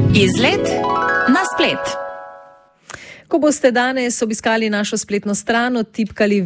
Izlet na splet. Ko boste danes obiskali našo spletno stran, odtipkali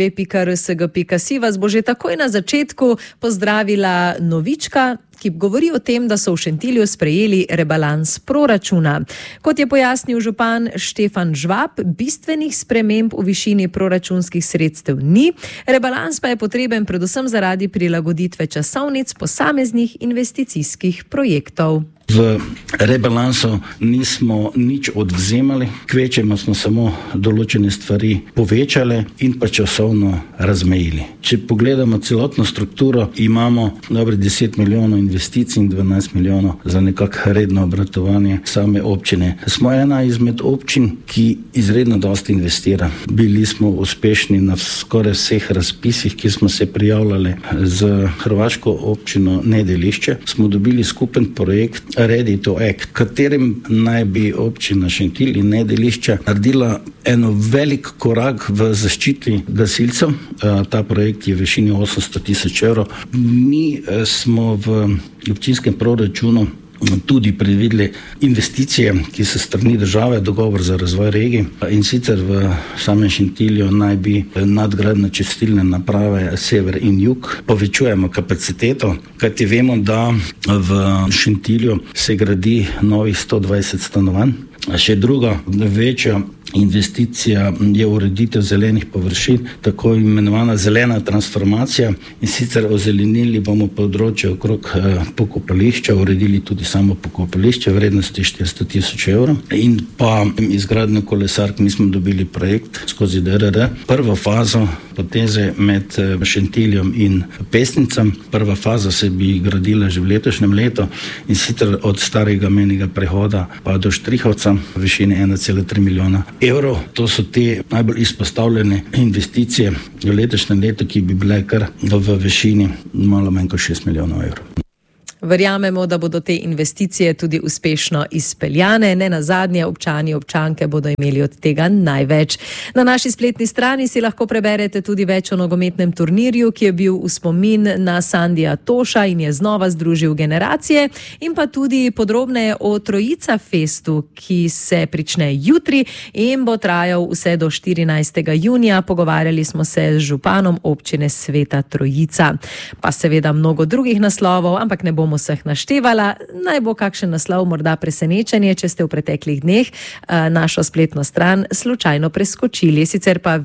www.rsg.si, vas bo že takoj na začetku pozdravila novička, ki govori o tem, da so v Šentilju sprejeli rebalans proračuna. Kot je pojasnil župan Štefan Žvab, bistvenih sprememb v višini proračunskih sredstev ni. Rebalans pa je potreben predvsem zaradi prilagoditve časovnic posameznih investicijskih projektov. V rebalansu nismo nič odvzemali, kvečemo smo samo določene stvari povečali in pa časovno razmejili. Če pogledamo celotno strukturo, imamo dobre 10 milijonov investicij in 12 milijonov za nekako redno obratovanje same občine. Smo ena izmed občin, ki izredno dosti investira. Bili smo uspešni na skoraj vseh razpisih, ki smo se prijavljali z hrvaško občino Nedelišče. Smo dobili skupen projekt Ready to Act, katerim naj bi občina Šentilj in Nedelišče naredila eno velik korak v zaščiti gasilcev. Ta projekt je v višini 800,000 evrov. Mi smo v občinskem proračunu tudi predvideli investicije, ki so strani države, dogovor za razvoj regij, in sicer v samem Šentilju naj bi nadgradnje čistilne naprave sever in jug, povečujemo kapaciteto, kajti vemo, da v Šentilju se gradi novih 120 stanovanj. Še druga večja investicija je ureditev zelenih površin, tako imenovana zelena transformacija, in sicer ozelenili bomo področje okrog pokopališča, uredili tudi samo pokopališče vrednosti 400,000 evrov in pa izgradnjo kolesark. Mi smo dobili projekt skozi DRR, prvo fazo poteze med Šentiljem in Pesnicam. Prva faza se bi gradila že v letošnjem letu, in sicer od starega mejnega prehoda pa do Štrihovca v višini 1,3 milijona evrov. To so te najbolj izpostavljene investicije v letošnjem letu, ki bi bile kar v višini malo manj kot 6 milijonov evrov. Verjamemo, da bodo te investicije tudi uspešno izpeljane. Ne nazadnje, občani, občanke bodo imeli od tega največ. Na naši spletni strani si lahko preberete tudi več o nogometnem turnirju, ki je bil v spomin na Sandija Toša in je znova združil generacije, in pa tudi podrobneje o Trojica festu, ki se prične jutri in bo trajal vse do 14. junija. Pogovarjali smo se z županom občine Sveta Trojica. Pa seveda mnogo drugih naslovov, ampak ne bomo vseh naštevala. Naj bo kakšen naslov morda presenečenje, če ste v preteklih dneh našo spletno stran slučajno preskočili, sicer pa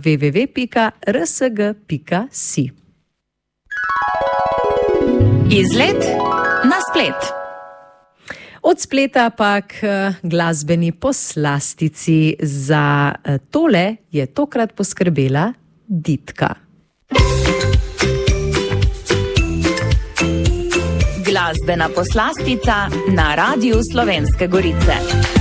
www.rsg.si. Izlet na splet. Od spleta pa k glasbeni poslastici. Za tole je tokrat poskrbela Ditka. Glasbena poslastica na Radiu Slovenske Gorice.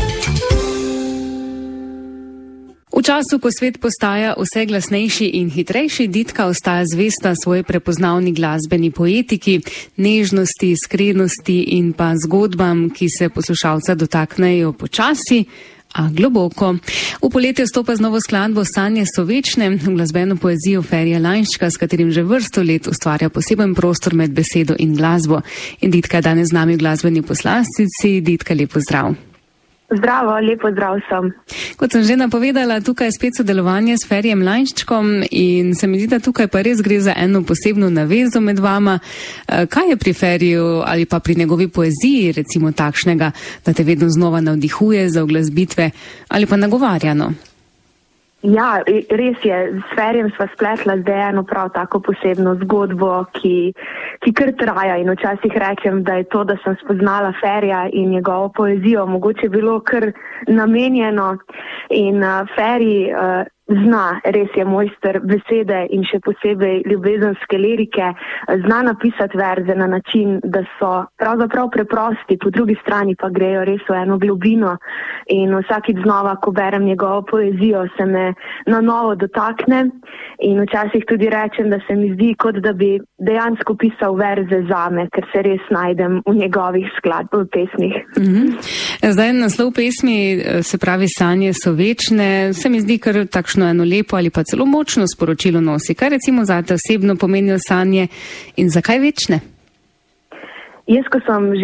V času, ko svet postaja vse glasnejši in hitrejši, Ditka ostaja zvesta svoji prepoznavni glasbeni poetiki, nežnosti, iskrenosti in pa zgodbam, ki se poslušalca dotaknejo počasi, a globoko. V poletje vstopa z novo skladbo Sanje so večne, v glasbeno poezijo Ferija Lainščka, s katerim že vrsto let ustvarja poseben prostor med besedo in glasbo. In Ditka je danes z nami v glasbeni poslastici. Ditka, lep pozdrav. Zdravo, lep pozdrav sem. Kot sem že napovedala, tukaj je spet sodelovanje s Ferijem Lainščkom in se mi zdi, da tukaj pa res gre za eno posebno navezo med vama. Kaj je pri Feriju ali pa pri njegovi poeziji recimo takšnega, da te vedno znova navdihuje za uglasbitve ali pa nagovarjano? Ja, res je. S Ferijem sva spletla zdaj eno prav tako posebno zgodbo, ki kar traja, in včasih rečem, da je to, da sem spoznala Ferija in njegovo poezijo, mogoče bilo kar namenjeno. In Ferij zna, res je mojster besede in še posebej ljubezenske lirike, zna napisati verze na način, da so pravzaprav preprosti, po drugi strani pa grejo res v eno globino, in vsakič znova, ko berem njegovo poezijo, se me na novo dotakne in včasih tudi rečem, da se mi zdi, kot da bi dejansko pisal verze zame, ker se res najdem v njegovih pesmih. Zdaj naslov pesmi, se pravi Sanje so večne, se mi zdi kar takšno eno lepo ali pa celo močno sporočilo nosi. Kaj recimo zate osebno pomenijo sanje in zakaj večne? Jaz, ko sem že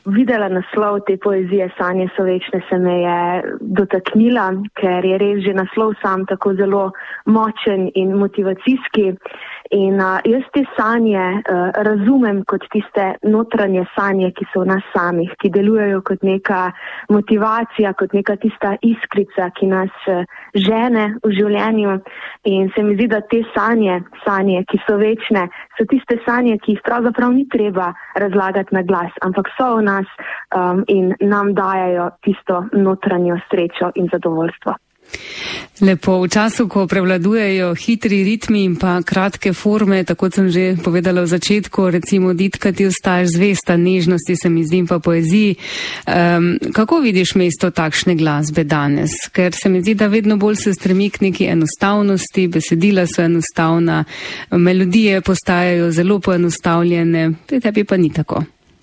videla naslov te poezije Sanje so večne, se me je dotaknila, ker je res že naslov sam tako zelo močen in motivacijski. In jaz te sanje razumem kot tiste notranje sanje, ki so v nas samih, ki delujejo kot neka motivacija, kot neka tista iskrica, ki nas žene v življenju. In se mi zdi, da te sanje, ki so večne, so tiste sanje, ki jih pravzaprav ni treba razlagati na glas, ampak so v nas in nam dajajo tisto notranjo srečo in zadovoljstvo. Lepo, v času, ko prevladujejo hitri ritmi in pa kratke forme, tako sem že povedala v začetku, recimo Ditka, ti ostaješ zvesta nežnosti, se mi zdi, pa poeziji. Kako vidiš mesto takšne glasbe danes? Ker se mi zdi, da vedno bolj se stremi k neki enostavnosti, besedila so enostavna, melodije postajajo zelo poenostavljene, pri tebi pa ni tako.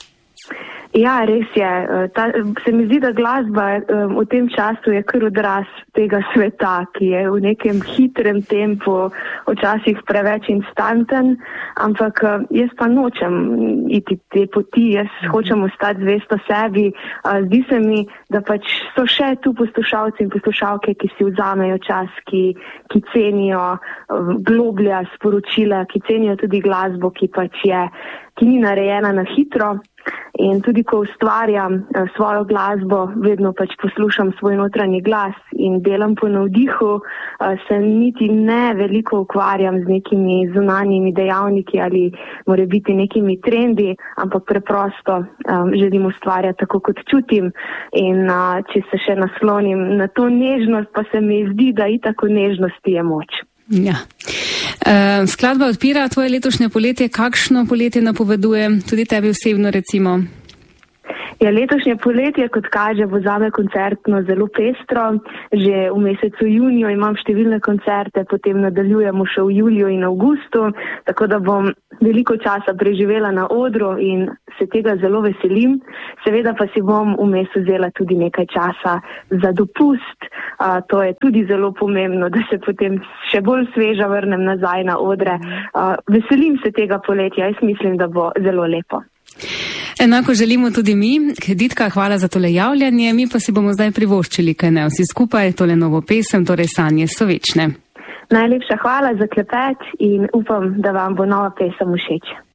Ja, res je. Se mi zdi, da glasba v tem času je kar odraz tega sveta, ki je v nekem hitrem tempu, včasih preveč instanten, ampak jaz pa nočem iti te poti, jaz hočem ostati zvesto sebi. Zdi se mi, da pač so še tu poslušalci in poslušalke, ki si vzamejo čas, ki cenijo globlja sporočila, ki cenijo tudi glasbo, ki pač je, ki ni narejena na hitro. In tudi, ko ustvarjam svojo glasbo, vedno pač poslušam svoj notranji glas in delam po navdihu, se niti ne veliko ukvarjam z nekimi zunanjimi dejavniki ali morebiti nekimi trendi, ampak preprosto želim ustvarjati tako, kot čutim. In če se še naslonim na to nežnost, pa se mi zdi, da itak v nežnosti je moč. Ja. Skladba odpira tvoje letošnje poletje. Kakšno poletje napoveduje tudi tebi osebno, recimo? Ja, letošnje poletje, kot kaže, bo zame koncertno zelo pestro. Že v mesecu juniju imam številne koncerte, potem nadaljujemo še v juliju in avgustu, tako da bom veliko časa preživela na odru in se tega zelo veselim. Seveda pa si bom vmes vzela tudi nekaj časa za dopust. To je tudi zelo pomembno, da se potem še bolj sveža vrnem nazaj na odre. Veselim se tega poletja, jaz mislim, da bo zelo lepo. Enako želimo tudi mi. Ditka, hvala za tole javljanje, mi pa si bomo zdaj privoščili, kaj ne vsi skupaj, tole novo pesem, torej Sanje so večne. Najlepša hvala za klepet in upam, da vam bo nova pesem všeč.